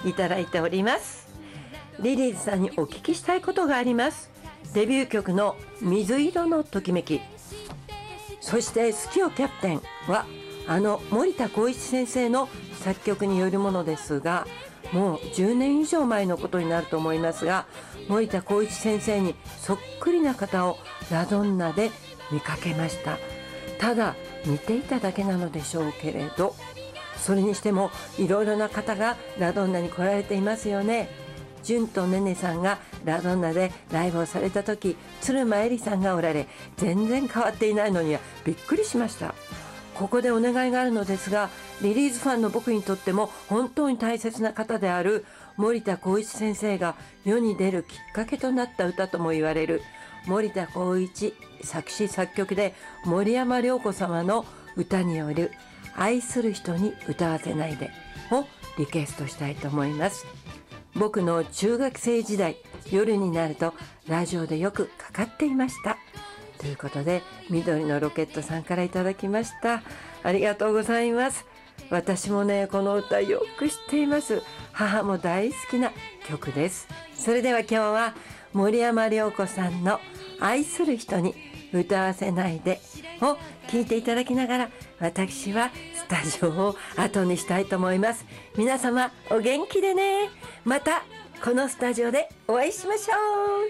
いただいております。リリーズさんにお聞きしたいことがあります。デビュー曲の水色のときめき、そして好きよキャプテンは森田光一先生の作曲によるものですが、もう10年以上前のことになると思いますが、森田光一先生にそっくりな方をラドンナで見かけました。ただ似ていただけなのでしょうけれど、それにしてもいろいろな方がラドンナに来られていますよね。純とねねさんがラドンナでライブをされた時、鶴間恵里さんがおられ、全然変わっていないのにはびっくりしました。ここでお願いがあるのですが、リリーズファンの僕にとっても本当に大切な方である森田光一先生が世に出るきっかけとなった歌とも言われる、森田光一作詞作曲で森山良子様の歌による愛する人に歌わせないでをリクエストしたいと思います。僕の中学生時代、夜になるとラジオでよくかかっていましたということで、緑のロケットさんからいただきました。ありがとうございます。私もね、この歌よく知っています。母も大好きな曲です。それでは今日は森山良子さんの愛する人に歌わせないでを聴いていただきながら、私はスタジオを後にしたいと思います。皆様お元気でね。またこのスタジオでお会いしましょう。